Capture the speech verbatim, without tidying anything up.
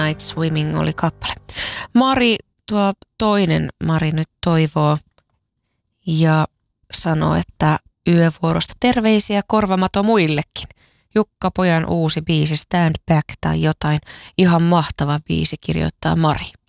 Night Swimming oli kappale. Mari, tuo toinen Mari nyt toivoo ja sanoo, että yövuorosta terveisiä korvamato muillekin. Jukka Pojan uusi biisi Stand Back tai jotain. Ihan mahtava biisi, kirjoittaa Mari.